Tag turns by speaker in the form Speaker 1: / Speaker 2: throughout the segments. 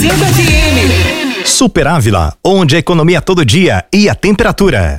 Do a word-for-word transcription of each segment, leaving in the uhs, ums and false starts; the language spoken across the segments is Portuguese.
Speaker 1: cinco F M.
Speaker 2: Super Ávila, onde a economia todo dia e a temperatura.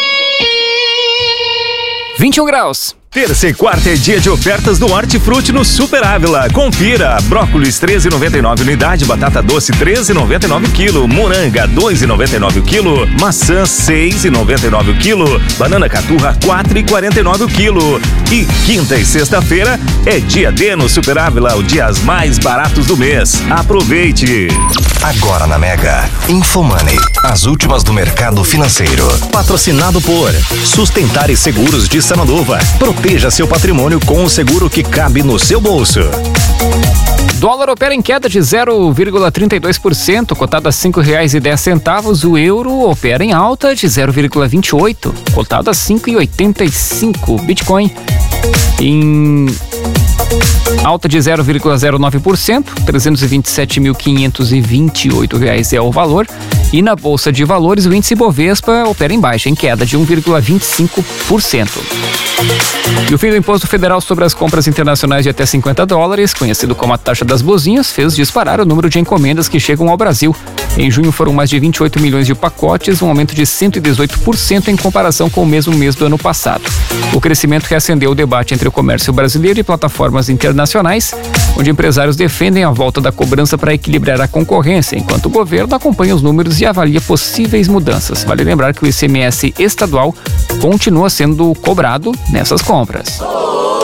Speaker 3: vinte e um graus.
Speaker 4: Terça e quarta é dia de ofertas do Hortifruti no Super Ávila. Confira: brócolis treze e noventa e nove unidade, batata doce treze e noventa e nove quilo, moranga dois e noventa e nove o quilo, maçã seis e noventa e nove o quilo, banana caturra quatro e quarenta e nove o quilo. E quinta e sexta-feira é dia D no Super Ávila, os dias mais baratos do mês. Aproveite!
Speaker 2: Agora na Mega, Infomoney, as últimas do mercado financeiro. Patrocinado por Sustentar e Seguros de Sananduva. Proteja seu patrimônio com o seguro que cabe no seu bolso.
Speaker 3: Dólar opera em queda de zero vírgula trinta e dois por cento, cotado a cinco reais e dez centavos. O euro opera em alta de zero vírgula vinte e oito, cotado a cinco e oitenta e cinco. Bitcoin em alta de zero vírgula zero nove por cento, trezentos e vinte e sete mil quinhentos e vinte e oito reais é o valor. E na Bolsa de Valores, o índice Bovespa opera em baixa, em queda de um vírgula vinte e cinco por cento. E o fim do Imposto Federal sobre as compras internacionais de até cinquenta dólares, conhecido como a taxa das bozinhas, fez disparar o número de encomendas que chegam ao Brasil. Em junho foram mais de vinte e oito milhões de pacotes, um aumento de cento e dezoito por cento em comparação com o mesmo mês do ano passado. O crescimento reacendeu o debate entre o comércio brasileiro e plataformas internacionais, onde empresários defendem a volta da cobrança para equilibrar a concorrência, enquanto o governo acompanha os números e avalia possíveis mudanças. Vale lembrar que o I C M S estadual continua sendo cobrado nessas compras.